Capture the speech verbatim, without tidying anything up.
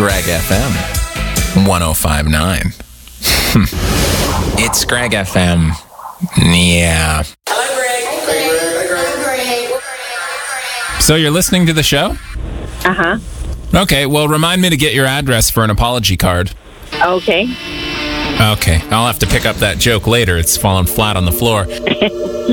Scrag F M one oh five point nine. It's Scrag F M. Yeah. Hi, Greg. Hi, Greg. Hi, Greg. So you're listening to the show? Uh-huh. Okay, well, remind me to get your address for an apology card. Okay. Okay, I'll have to pick up that joke later. It's fallen flat on the floor.